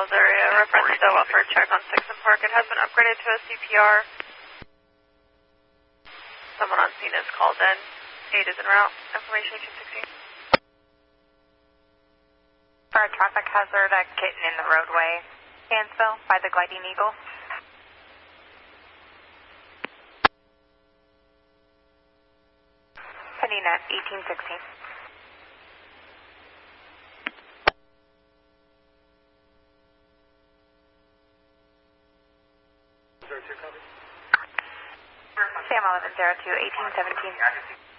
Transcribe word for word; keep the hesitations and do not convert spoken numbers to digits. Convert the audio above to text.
Falls area. Reference still up for a check on Sixth and Park. It has been upgraded to a C P R. Someone on scene is called in. eight is en route. Information eighteen sixteen. For a traffic hazard, a kitten in the roadway. Hansville by the Gliding Eagle. Pending at eighteen sixteen. Sam eleven zero two, eighteen seventeen.